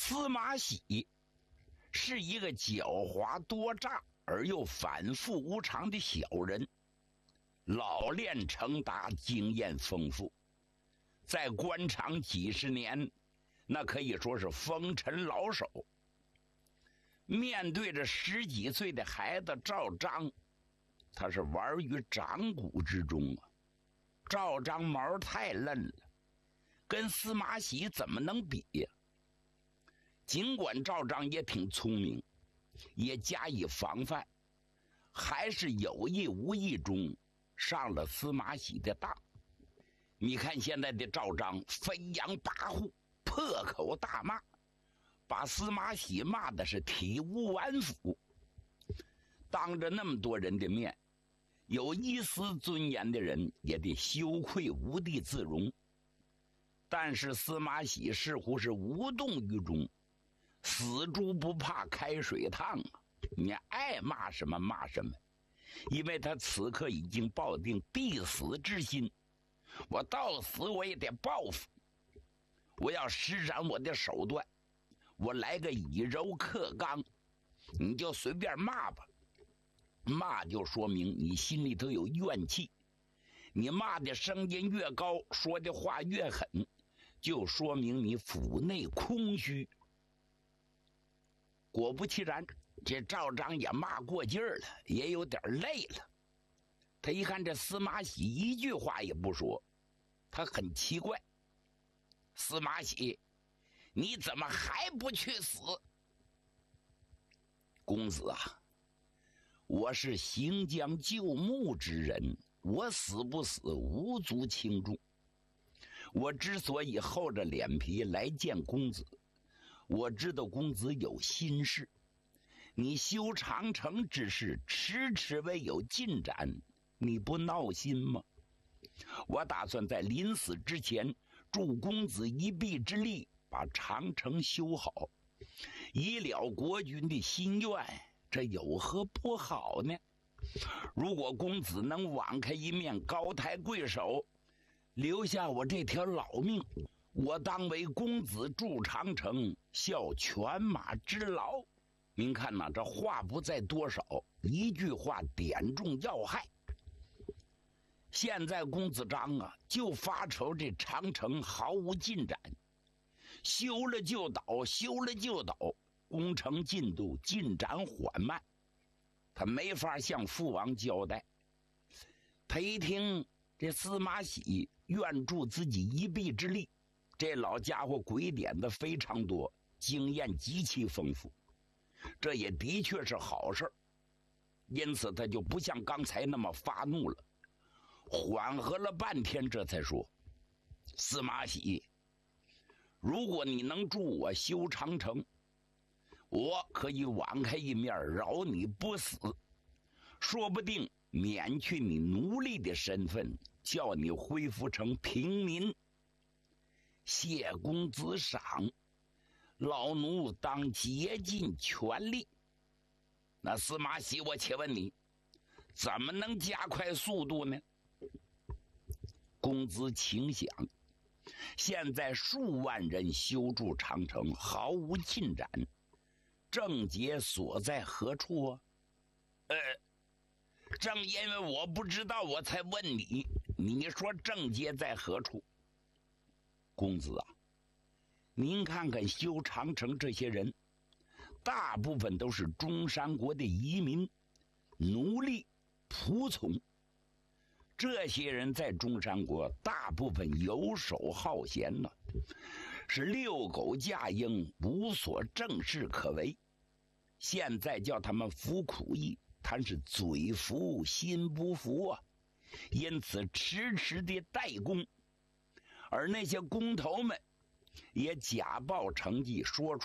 司马喜是一个狡猾多诈而又反复无常的小人，老练成达，经验丰富，在官场几十年，那可以说是风尘老手。面对着10几岁的孩子赵章，他是玩于掌骨之中啊。赵章毛太嫩了，跟司马喜怎么能比呀？尽管赵章也挺聪明，也加以防范，还是有意无意中上了司马喜的当。你看现在的赵章飞扬跋扈，破口大骂，把司马喜骂的是体无完肤。当着那么多人的面，有一丝尊严的人也得羞愧无地自容。但是司马喜似乎是无动于衷，死猪不怕开水烫啊！你爱骂什么骂什么，因为他此刻已经抱定必死之心，我到死我也得报复，我要施展我的手段，我来个以柔克刚，你就随便骂吧。骂就说明你心里头有怨气，你骂的声音越高，说的话越狠，就说明你腹内空虚。果不其然，这赵章也骂过劲儿了，也有点累了。他一看这司马喜一句话也不说，他很奇怪，司马喜，你怎么还不去死？公子啊，我是行将就木之人，我死不死无足轻重。我之所以厚着脸皮来见公子，我知道公子有心事，你修长城之事迟迟未有进展，你不闹心吗？我打算在临死之前助公子一臂之力，把长城修好，以了国君的心愿，这有何不好呢？如果公子能网开一面，高抬贵手，留下我这条老命，我当为公子筑长城，效犬马之劳。您看呐，这话不在多少，一句话点中要害。现在公子章啊，就发愁这长城毫无进展，修了就倒，修了就倒，工程进度进展缓慢，他没法向父王交代。他一听这司马喜愿助自己一臂之力，这老家伙鬼点子非常多，经验极其丰富，这也的确是好事，因此他就不像刚才那么发怒了，缓和了半天，这才说：司马喜，如果你能助我修长城，我可以网开一面，饶你不死，说不定免去你奴隶的身份，叫你恢复成平民。谢公子赏，老奴当竭尽全力。那司马喜，我且问你，怎么能加快速度呢？公子请想，现在数万人修筑长城，毫无进展，症结所在何处啊？正因为我不知道，我才问你，你说症结在何处？公子啊，您看看修长城这些人，大部分都是中山国的移民、奴隶、仆从。这些人在中山国大部分游手好闲了，是遛狗驾鹰，无所正事可为。现在叫他们服苦役，他是嘴服心不服啊，因此迟迟的怠工。而那些工头们也假报成绩，说出